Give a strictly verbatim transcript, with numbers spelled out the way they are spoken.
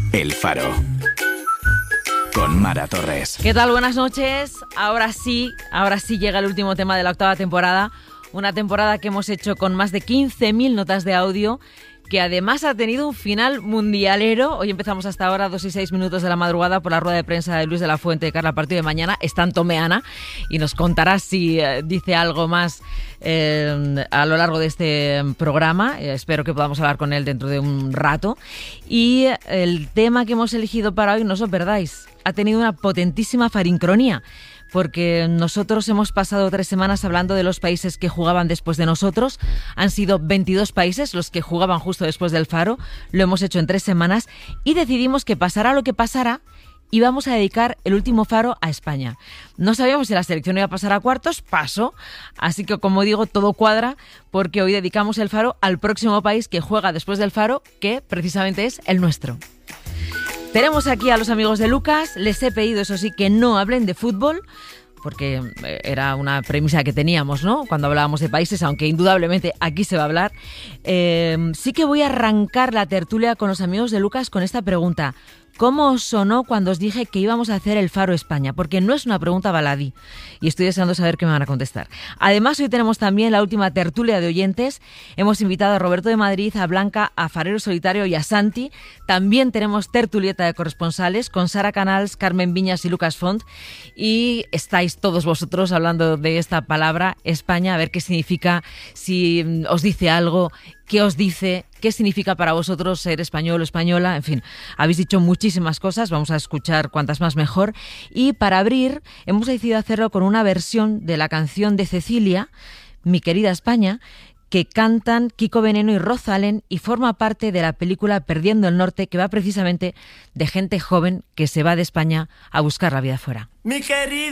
El Faro. Con Mara Torres. ¿Qué tal? Buenas noches. Ahora sí, ahora sí llega el último tema de la octava temporada. Una temporada que hemos hecho con más de quince mil notas de audio, que además ha tenido un final mundialero. Hoy empezamos hasta ahora, dos y seis minutos de la madrugada, por la rueda de prensa de Luis de la Fuente de cara al partido de mañana. Está en Tomeana y nos contará si eh, dice algo más eh, a lo largo de este programa. Eh, espero que podamos hablar con él dentro de un rato. Y el tema que hemos elegido para hoy, no os lo perdáis, ha tenido una potentísima farincronía, porque nosotros hemos pasado tres semanas hablando de los países que jugaban después de nosotros. Han sido veintidós países los que jugaban justo después del Faro. Lo hemos hecho en tres semanas y decidimos que pasara lo que pasara, íbamos a dedicar el último Faro a España. No sabíamos si la selección iba a pasar a cuartos, pasó. Así que, como digo, todo cuadra, porque hoy dedicamos el Faro al próximo país que juega después del Faro, que precisamente es el nuestro. Tenemos aquí a los amigos de Lucas. Les he pedido, eso sí, que no hablen de fútbol, porque era una premisa que teníamos, ¿no?, cuando hablábamos de países, aunque indudablemente aquí se va a hablar. Eh, sí que voy a arrancar la tertulia con los amigos de Lucas con esta pregunta. ¿Cómo os sonó cuando os dije que íbamos a hacer el Faro España? Porque no es una pregunta baladí y estoy deseando saber qué me van a contestar. Además, hoy tenemos también la última tertulia de oyentes. Hemos invitado a Roberto de Madrid, a Blanca, a Farero Solitario y a Santi. También tenemos tertulieta de corresponsales con Sara Canals, Carmen Viñas y Lucas Font. Y estáis todos vosotros hablando de esta palabra España, a ver qué significa, si os dice algo, qué os dice, qué significa para vosotros ser español o española. En fin, habéis dicho muchísimas cosas, vamos a escuchar cuantas más mejor. Y para abrir, hemos decidido hacerlo con una versión de la canción de Cecilia, Mi querida España, que cantan Kiko Veneno y Rosalén, y forma parte de la película Perdiendo el Norte, que va precisamente de gente joven que se va de España a buscar la vida fuera. Mi querida